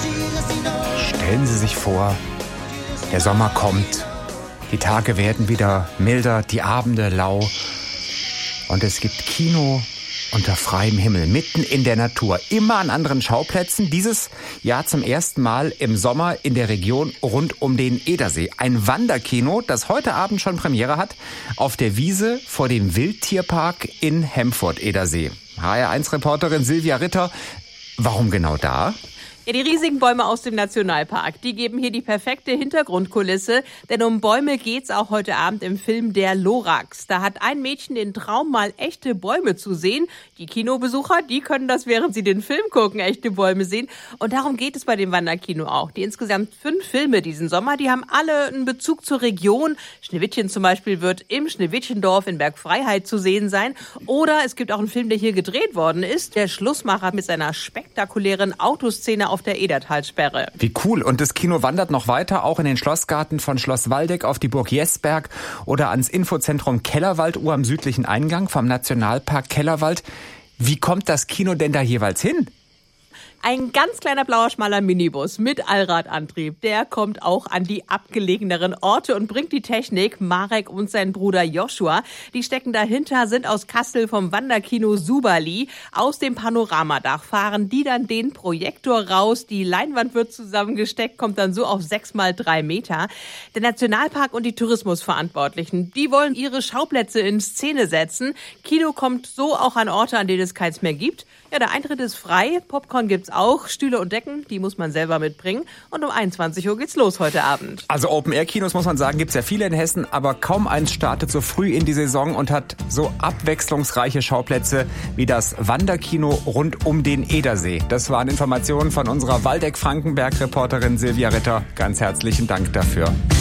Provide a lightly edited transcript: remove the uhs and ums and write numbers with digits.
Stellen Sie sich vor, der Sommer kommt, die Tage werden wieder milder, die Abende lau und es gibt Kino unter freiem Himmel, mitten in der Natur, immer an anderen Schauplätzen. Dieses Jahr zum ersten Mal im Sommer in der Region rund um den Edersee. Ein Wanderkino, das heute Abend schon Premiere hat, auf der Wiese vor dem Wildtierpark in Hemford-Edersee. HR1-Reporterin Silvia Ritter, warum genau da? Ja, die riesigen Bäume aus dem Nationalpark, die geben hier die perfekte Hintergrundkulisse. Denn um Bäume geht's auch heute Abend im Film Der Lorax. Da hat ein Mädchen den Traum, mal echte Bäume zu sehen. Die Kinobesucher, die können das, während sie den Film gucken, echte Bäume sehen. Und darum geht es bei dem Wanderkino auch. Die insgesamt 5 Filme diesen Sommer, die haben alle einen Bezug zur Region. Schneewittchen zum Beispiel wird im Schneewittchendorf in Bergfreiheit zu sehen sein. Oder es gibt auch einen Film, der hier gedreht worden ist. Der Schlussmacher mit seiner spektakulären Autoszene auf der Edertalsperre. Wie cool. Und das Kino wandert noch weiter, auch in den Schlossgarten von Schloss Waldeck auf die Burg Jesberg oder ans Infozentrum Kellerwalduhr am südlichen Eingang vom Nationalpark Kellerwald. Wie kommt das Kino denn da jeweils hin? Ein ganz kleiner blauer, schmaler Minibus mit Allradantrieb, der kommt auch an die abgelegeneren Orte und bringt die Technik. Marek und sein Bruder Joshua, die stecken dahinter, sind aus Kassel vom Wanderkino Suberli. Aus dem Panoramadach fahren die dann den Projektor raus. Die Leinwand wird zusammengesteckt, kommt dann so auf 6x3 Meter. Der Nationalpark und die Tourismusverantwortlichen, die wollen ihre Schauplätze in Szene setzen. Kino kommt so auch an Orte, an denen es keins mehr gibt. Ja, der Eintritt ist frei, Popcorn gibt's auch, Stühle und Decken, die muss man selber mitbringen. Und um 21 Uhr geht's los heute Abend. Also Open-Air-Kinos, muss man sagen, gibt's ja viele in Hessen, aber kaum eins startet so früh in die Saison und hat so abwechslungsreiche Schauplätze wie das Wanderkino rund um den Edersee. Das waren Informationen von unserer Waldeck-Frankenberg-Reporterin Silvia Ritter. Ganz herzlichen Dank dafür.